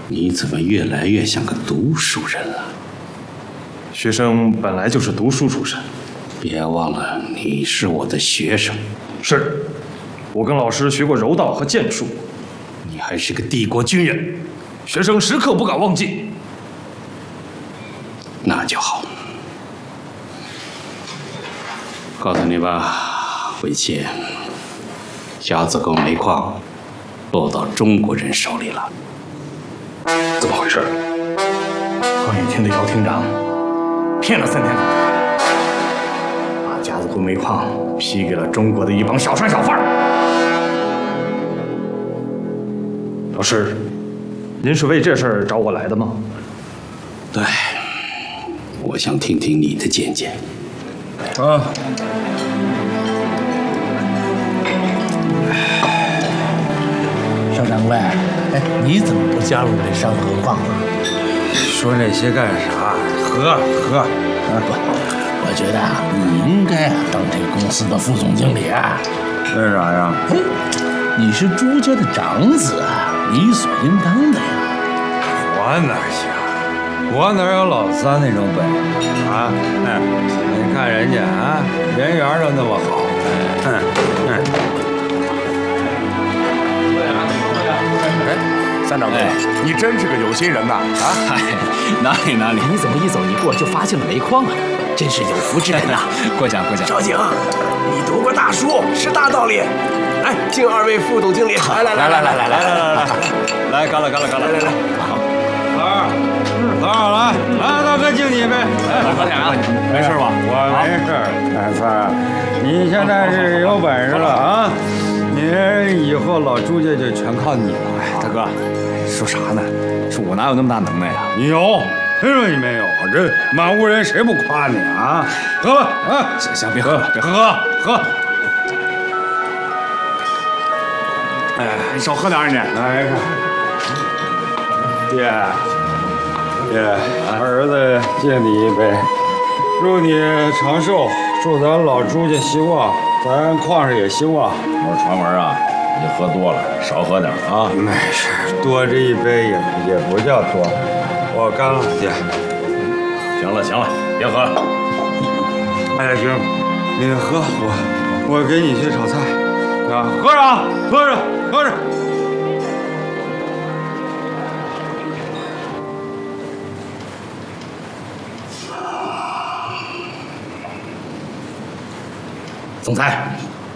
你怎么越来越像个读书人了？ 学生本来就是读书出身。 别忘了，你是我的学生。 是，我跟老师学过柔道和剑术。 你还是个帝国军人， 学生时刻不敢忘记。 那就好。告诉你吧，韦切，甲子沟煤矿落到中国人手里了。 怎么回事？ 黄雨婷的姚厅长骗了3天总裁，把甲子沟煤矿批给了中国的一帮小商小贩。 老师，您是为这事儿找我来的吗？ 对，我想听听你的见解。 邵掌柜，哎，你怎么不加入这山河矿啊？ 说这些干啥？喝。 不，我觉得啊，你应该当这个公司的副总经理啊。 为啥呀？ 你是朱家的长子啊，理所应当的呀。 我哪行？我哪有老三那种本事啊？你看人家啊，人缘都那么好。 三掌柜，你真是个有心人呐！啊， 嗨，哪里？ 你怎么一走一过就发现了煤矿啊？真是有福之人呐！ 过奖。 少景，你读过大书，识大道理。来，敬2位副总经理。来， 干了！来，大哥敬你一杯。 喝点啊，没事吧？ 我没事。哎，三儿，你现在是有本事了啊！你以后老朱家就全靠你了。 大哥，说啥呢？是我哪有那么大能耐呀？ 你有，谁说你没有？这满屋人谁不夸你啊？喝吧，啊！ 行，别喝了， 喝。 哎，你少喝点你。 来，爹，儿子敬你一杯，祝你长寿，祝咱老朱家兴旺，咱矿上也兴旺。 我说传闻啊，你喝多了，少喝点啊。 没事，多这一杯也不叫多。我干了，爹。 行了，别喝了。 哎，行，你喝，我给你去炒菜啊，喝着。 总裁，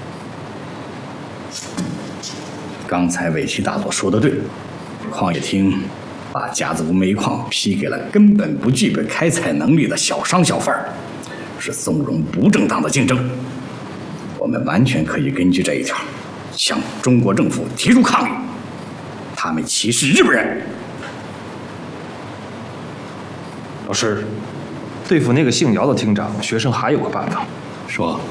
刚才韦奇大佐说的对，矿业厅把甲子沟煤矿批给了根本不具备开采能力的小商小贩，是纵容不正当的竞争。我们完全可以根据这一条，向中国政府提出抗议，他们歧视日本人。 老师，对付那个姓姚的厅长，学生还有个办法。 说。